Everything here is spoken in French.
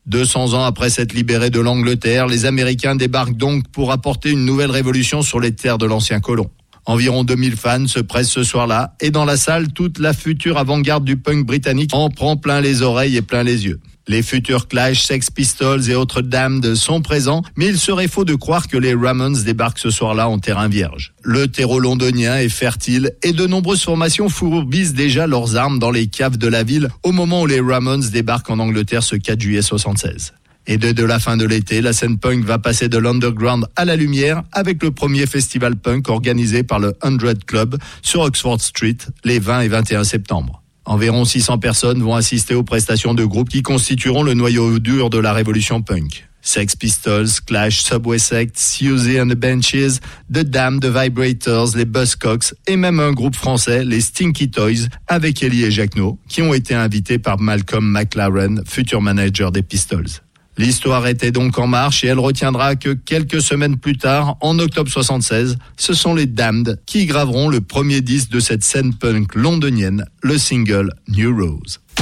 200 ans après s'être libérés de l'Angleterre, les Américains débarquent donc pour apporter une nouvelle révolution sur les terres de l'ancien colon. Environ 2000 fans se pressent ce soir-là et dans la salle, toute la future avant-garde du punk britannique en prend plein les oreilles et plein les yeux. Les futurs Clash, Sex Pistols et autres Damned sont présents, mais il serait faux de croire que les Ramones débarquent ce soir-là en terrain vierge. Le terreau londonien est fertile et de nombreuses formations fourbissent déjà leurs armes dans les caves de la ville au moment où les Ramones débarquent en Angleterre ce 4 juillet 76. Et dès la fin de l'été, la scène punk va passer de l'underground à la lumière avec le premier festival punk organisé par le 100 Club sur Oxford Street les 20 et 21 septembre. Environ 600 personnes vont assister aux prestations de groupes qui constitueront le noyau dur de la révolution punk. Sex Pistols, Clash, Subway Sect, Siouxsie and the Benches, The Damned, The Vibrators, les Buzzcocks et même un groupe français, les Stinky Toys, avec Ellie et Jacquenot, qui ont été invités par Malcolm McLaren, futur manager des Pistols. L'histoire était donc en marche et elle retiendra que quelques semaines plus tard, en octobre 76, ce sont les Damned qui graveront le premier disque de cette scène punk londonienne, le single New Rose.